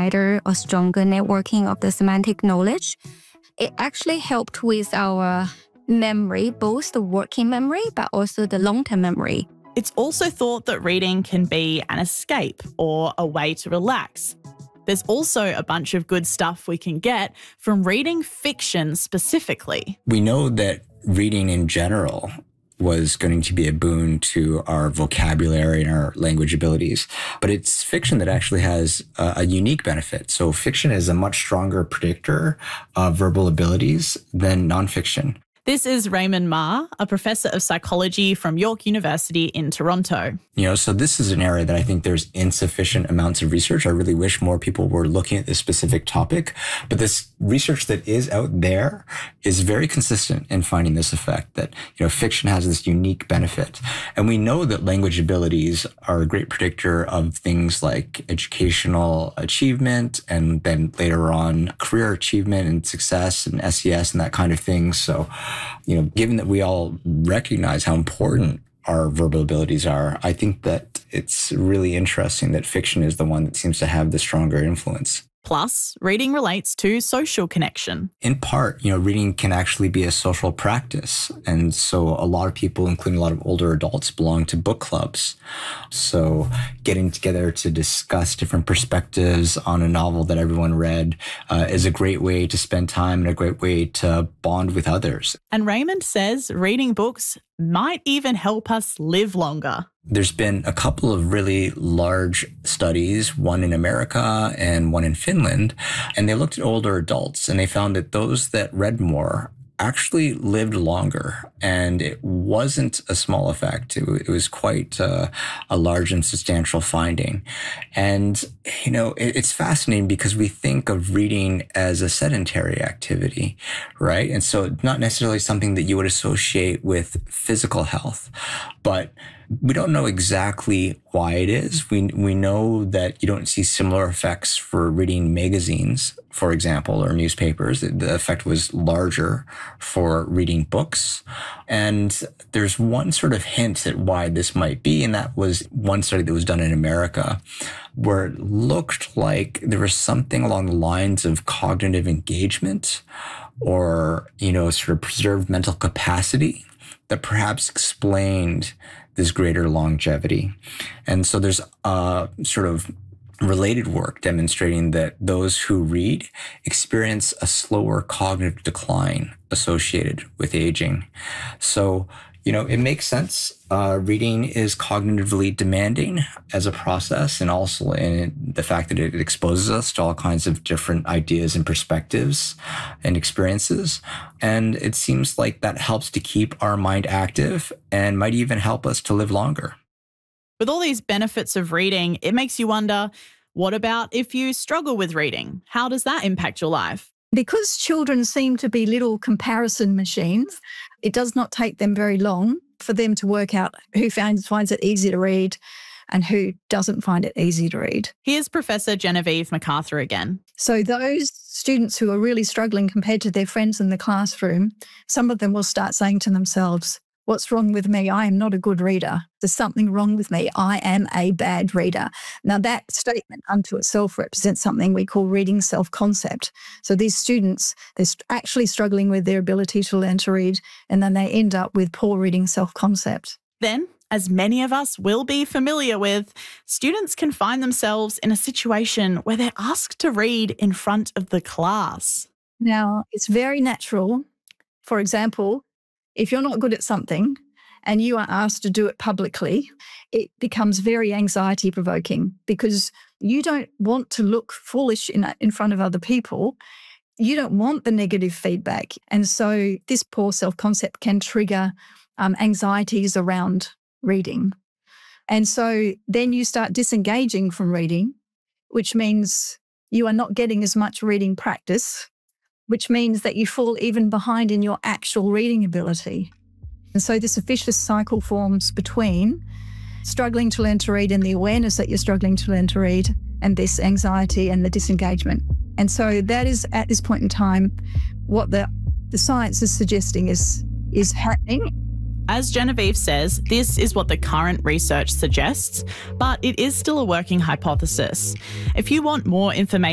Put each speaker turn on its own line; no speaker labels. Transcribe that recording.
wider or stronger networking of the semantic knowledge. It actually helped with our memory, both the working memory, but also the long-term memory.
It's also thought that reading can be an escape or a way to relax. There's also a bunch of good stuff we can get from reading fiction specifically.
We know that reading in general was going to be a boon to our vocabulary and our language abilities. But it's fiction that actually has a unique benefit. So fiction is a much stronger predictor of verbal abilities than nonfiction.
This is Raymond Ma, a professor of psychology from York University in Toronto.
So this is an area that I think there's insufficient amounts of research. I really wish more people were looking at this specific topic. But this research that is out there is very consistent in finding this effect that, fiction has this unique benefit. And we know that language abilities are a great predictor of things like educational achievement and then later on career achievement and success and SES and that kind of thing. So, given that we all recognize how important our verbal abilities are, I think that it's really interesting that fiction is the one that seems to have the stronger influence.
Plus, reading relates to social connection.
In part, reading can actually be a social practice. And so a lot of people, including a lot of older adults, belong to book clubs. So getting together to discuss different perspectives on a novel that everyone read is a great way to spend time and a great way to bond with others.
And Raymond says reading books might even help us live longer.
There's been a couple of really large studies, one in America and one in Finland, and they looked at older adults and they found that those that read more actually lived longer. And it wasn't a small effect. It was quite a large and substantial finding. And, it's fascinating because we think of reading as a sedentary activity, right? And so not necessarily something that you would associate with physical health, but we don't know exactly why it is. We know that you don't see similar effects for reading magazines, for example, or newspapers. The effect was larger for reading books. And there's one sort of hint at why this might be, and that was one study that was done in America where it looked like there was something along the lines of cognitive engagement or, sort of preserved mental capacity that perhaps explained this greater longevity. And so there's sort of related work demonstrating that those who read experience a slower cognitive decline associated with aging. So, it makes sense. Reading is cognitively demanding as a process, and also in the fact that it exposes us to all kinds of different ideas and perspectives and experiences. And it seems like that helps to keep our mind active and might even help us to live longer.
With all these benefits of reading, it makes you wonder, what about if you struggle with reading? How does that impact your life?
Because children seem to be little comparison machines, it does not take them very long for them to work out who finds it easy to read and who doesn't find it easy to read.
Here's Professor Genevieve MacArthur again.
So those students who are really struggling compared to their friends in the classroom, some of them will start saying to themselves, "What's wrong with me? I am not a good reader. There's something wrong with me. I am a bad reader." Now, that statement unto itself represents something we call reading self-concept. So these students, they're actually struggling with their ability to learn to read, and then they end up with poor reading self-concept.
Then, as many of us will be familiar with, students can find themselves in a situation where they're asked to read in front of the class.
Now, it's very natural. For example, if you're not good at something and you are asked to do it publicly, it becomes very anxiety provoking because you don't want to look foolish in front of other people. You don't want the negative feedback. And so this poor self-concept can trigger anxieties around reading. And so then you start disengaging from reading, which means you are not getting as much reading practice, which means that you fall even behind in your actual reading ability. And so this vicious cycle forms between struggling to learn to read and the awareness that you're struggling to learn to read and this anxiety and the disengagement. And so that is, at this point in time, what the science is suggesting is happening.
As Genevieve says, this is what the current research suggests, but it is still a working hypothesis. If you want more information